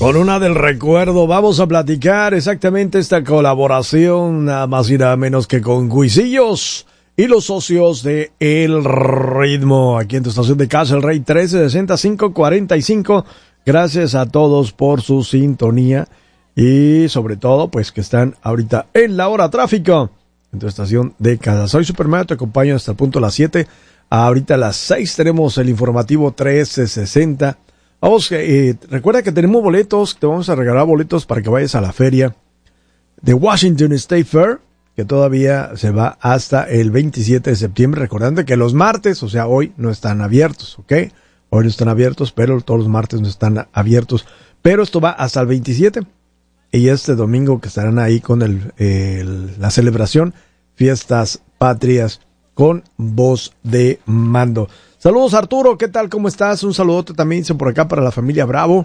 Con una del recuerdo vamos a platicar exactamente esta colaboración, nada más y nada menos que con Cuisillos y los socios de El Ritmo, aquí en tu estación de casa, El Rey 136545. Gracias a todos por su sintonía y sobre todo, pues que están ahorita en la hora tráfico en tu estación de casa. Soy Superman, te acompaño hasta el punto de las 7. Ahorita a las 6 tenemos el informativo 1360. Vamos, recuerda que tenemos boletos, te vamos a regalar boletos para que vayas a la feria de Washington State Fair, que todavía se va hasta el 27 de septiembre, recordando que los martes, o sea, hoy no están abiertos, ¿ok? Hoy no están abiertos, pero todos los martes no están abiertos, pero esto va hasta el 27, y este domingo que estarán ahí con la celebración, Fiestas Patrias, con voz de mando. Saludos Arturo, ¿qué tal? ¿Cómo estás? Un saludote también por acá para la familia Bravo.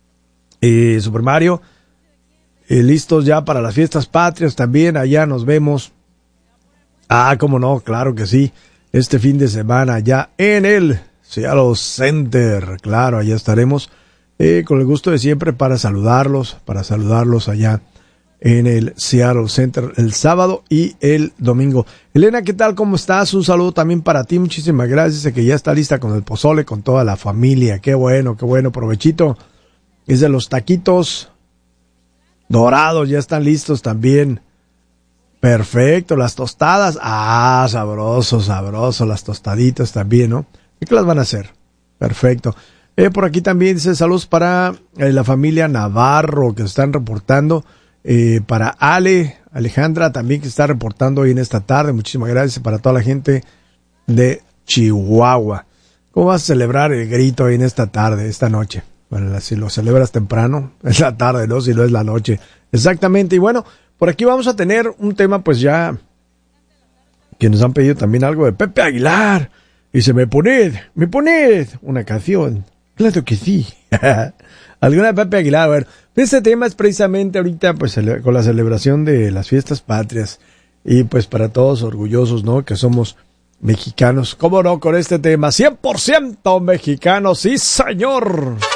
Super Mario, listos ya para las fiestas patrias también, allá nos vemos. Ah, cómo no, claro que sí. Este fin de semana ya en el Seattle Center, claro, allá estaremos con el gusto de siempre para saludarlos allá en el Seattle Center el sábado y el domingo. Elena, ¿qué tal? ¿Cómo estás? Un saludo también para ti, muchísimas gracias, que ya está lista con el pozole, con toda la familia. Qué bueno, provechito. Es de los taquitos dorados, ya están listos también. Perfecto, las tostadas, sabroso, las tostaditas también, ¿no? ¿Y qué las van a hacer? Perfecto. Por aquí también dice saludos para la familia Navarro, que se están reportando. Para Alejandra también, que está reportando hoy en esta tarde. Muchísimas gracias para toda la gente de Chihuahua. ¿Cómo vas a celebrar el grito hoy en esta tarde, esta noche? Bueno, si lo celebras temprano, es la tarde, ¿no? Si no es la noche. Exactamente. Y bueno, por aquí vamos a tener un tema, pues ya, que nos han pedido también algo de Pepe Aguilar. Dice, me poned una canción. Claro que sí. Alguna de Pepe Aguilar. Bueno, este tema es precisamente ahorita, pues, con la celebración de las fiestas patrias. Y pues para todos orgullosos, ¿no? Que somos mexicanos. ¿Cómo no? Con este tema, 100% mexicanos. ¡Sí, señor!